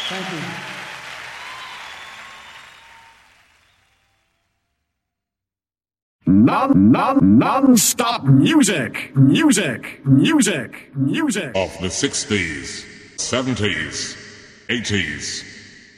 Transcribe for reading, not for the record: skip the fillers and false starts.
Thank you. Non-stop music of the 60s, 70s, 80s,